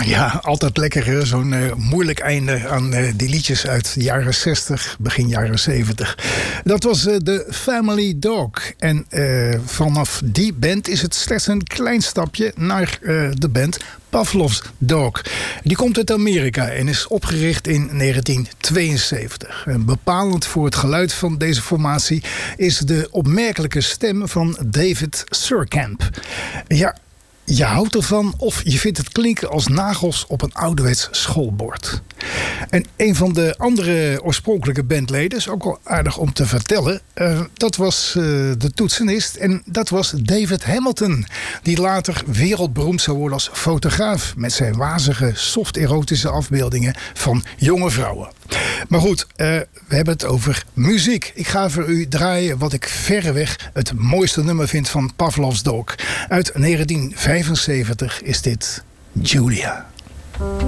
Ja, altijd lekker, hè? Zo'n moeilijk einde aan die liedjes uit de jaren 60, begin jaren 70. Dat was de Family Dog. En vanaf die band is het slechts een klein stapje naar de band Pavlov's Dog. Die komt uit Amerika en is opgericht in 1972. En bepalend voor het geluid van deze formatie is de opmerkelijke stem van David Surkamp. Ja, je houdt ervan of je vindt het klinken als nagels op een ouderwets schoolbord. En een van de andere oorspronkelijke bandleden, is ook wel aardig om te vertellen, dat was de toetsenist en dat was David Hamilton, die later wereldberoemd zou worden als fotograaf met zijn wazige, soft-erotische afbeeldingen van jonge vrouwen. Maar goed, we hebben het over muziek. Ik ga voor u draaien wat ik verreweg het mooiste nummer vind van Pavlov's Dog. Uit 1975 is dit Julia.